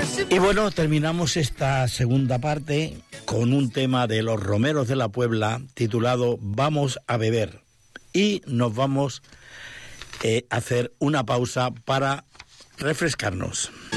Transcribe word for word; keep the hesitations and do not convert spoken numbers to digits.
Y bueno, terminamos esta segunda parte con un tema de los Romeros de la Puebla titulado Vamos a beber. Y nos vamos eh, a hacer una pausa para refrescarnos.